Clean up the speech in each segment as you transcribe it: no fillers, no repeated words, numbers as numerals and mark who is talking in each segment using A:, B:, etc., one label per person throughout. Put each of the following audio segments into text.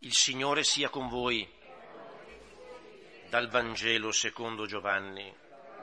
A: Il Signore sia con voi. Dal Vangelo secondo Giovanni.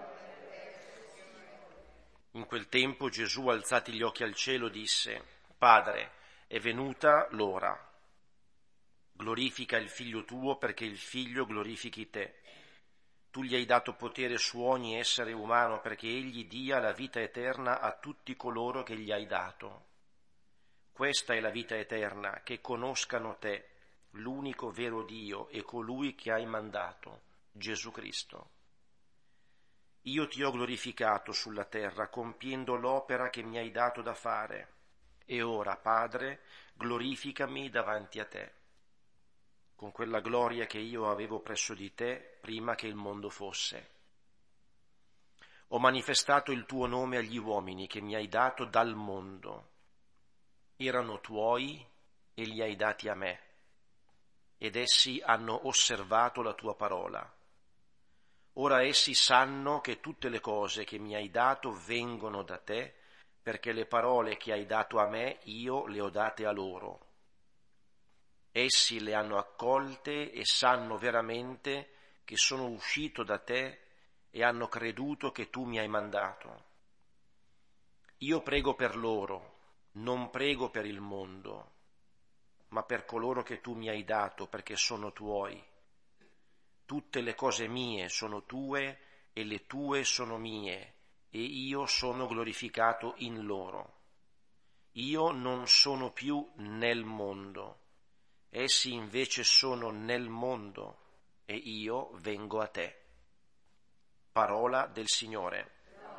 A: In quel tempo Gesù, alzati gli occhi al cielo, disse: Padre, è venuta l'ora. Glorifica il Figlio tuo, perché il Figlio glorifichi te. Tu gli hai dato potere su ogni essere umano, perché egli dia la vita eterna a tutti coloro che gli hai dato. Questa è la vita eterna, che conoscano te, l'unico vero Dio, e colui che hai mandato, Gesù Cristo. Io ti ho glorificato sulla terra, compiendo l'opera che mi hai dato da fare. E ora, Padre, glorificami davanti a te, con quella gloria che io avevo presso di te prima che il mondo fosse. Ho manifestato il tuo nome agli uomini che mi hai dato dal mondo. Erano tuoi e li hai dati a me, ed essi hanno osservato la tua parola. Ora essi sanno che tutte le cose che mi hai dato vengono da te, perché le parole che hai dato a me io le ho date a loro. Essi le hanno accolte e sanno veramente che sono uscito da te e hanno creduto che tu mi hai mandato. Io prego per loro, non prego per il mondo, ma per coloro che tu mi hai dato, perché sono tuoi. Tutte le cose mie sono tue e le tue sono mie, e io sono glorificato in loro. Io non sono più nel mondo, essi invece sono nel mondo, e io vengo a te. Parola del Signore.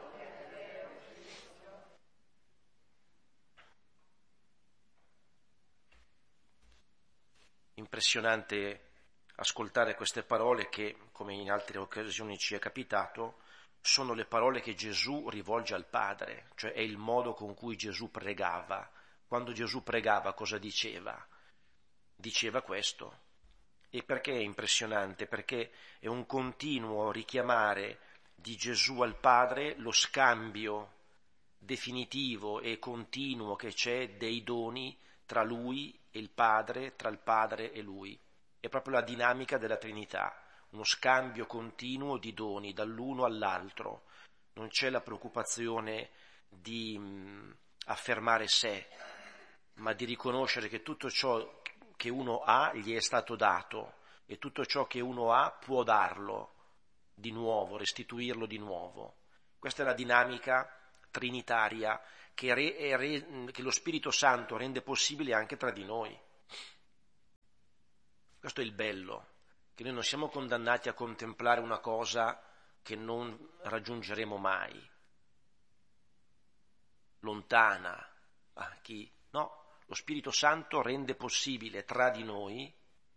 A: Impressionante ascoltare queste parole che, come in altre occasioni ci è capitato, sono le parole che Gesù rivolge al Padre, cioè è il modo con cui Gesù pregava. Quando Gesù pregava cosa diceva? Diceva questo. E perché è impressionante? Perché è un continuo richiamare di Gesù al Padre lo scambio definitivo e continuo che c'è dei doni tra Lui e il Padre, tra il Padre e Lui. È proprio la dinamica della Trinità, uno scambio continuo di doni dall'uno all'altro. Non c'è la preoccupazione di affermare sé, ma di riconoscere che tutto ciò che uno ha gli è stato dato e tutto ciò che uno ha può darlo di nuovo, restituirlo di nuovo. Questa è la dinamica trinitaria che lo Spirito Santo rende possibile anche tra di noi. Questo è il bello, che noi non siamo condannati a contemplare una cosa che non raggiungeremo mai, lontana. No, lo Spirito Santo rende possibile tra di noi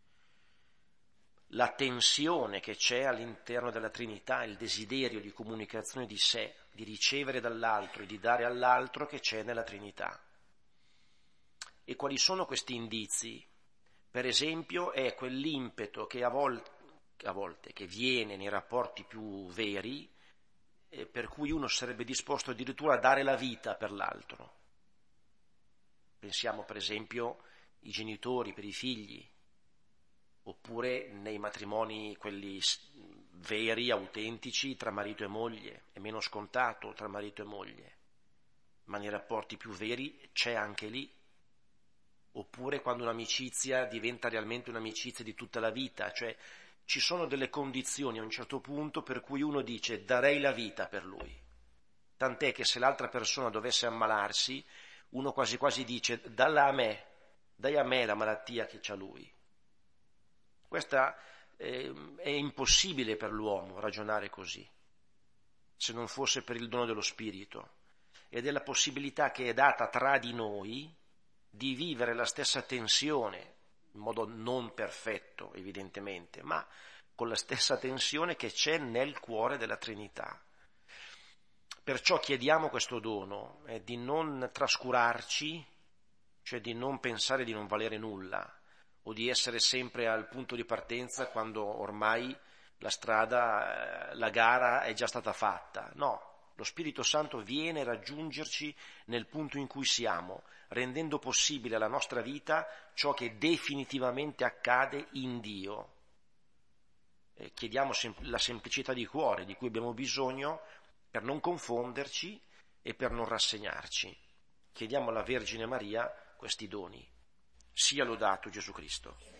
A: la tensione che c'è all'interno della Trinità, il desiderio di comunicazione di sé, di ricevere dall'altro e di dare all'altro che c'è nella Trinità. E quali sono questi indizi? Per esempio è quell'impeto che a volte che viene nei rapporti più veri, per cui uno sarebbe disposto addirittura a dare la vita per l'altro. Pensiamo per esempio ai genitori per i figli, oppure nei matrimoni quelli veri, autentici, tra marito e moglie. È meno scontato tra marito e moglie, ma nei rapporti più veri c'è anche lì. Oppure quando un'amicizia diventa realmente un'amicizia di tutta la vita, cioè ci sono delle condizioni a un certo punto per cui uno dice darei la vita per lui, tant'è che se l'altra persona dovesse ammalarsi, uno quasi quasi dice dalla a me, dai a me la malattia che c'ha lui. Questa è impossibile per l'uomo ragionare così, se non fosse per il dono dello Spirito, ed è la possibilità che è data tra di noi di vivere la stessa tensione, in modo non perfetto evidentemente, ma con la stessa tensione che c'è nel cuore della Trinità. Perciò chiediamo questo dono, di non trascurarci, cioè di non pensare di non valere nulla, o di essere sempre al punto di partenza quando ormai la strada, la gara è già stata fatta. No, Lo Spirito Santo viene a raggiungerci nel punto in cui siamo, rendendo possibile alla nostra vita ciò che definitivamente accade in Dio. Chiediamo la semplicità di cuore di cui abbiamo bisogno per non confonderci e per non rassegnarci. Chiediamo alla Vergine Maria questi doni. Sia lodato Gesù Cristo.